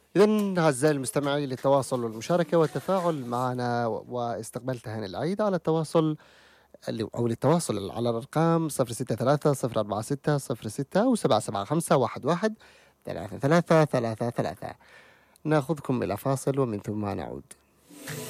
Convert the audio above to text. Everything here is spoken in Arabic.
إذن أعزائي المستمعين للتواصل والمشاركة والتفاعل معنا واستقبال تهاني العيد على التواصل أو للتواصل على الأرقام 063 046 06 أو 775 11 33 33. ناخذكم إلى فاصل ومن ثم نعود.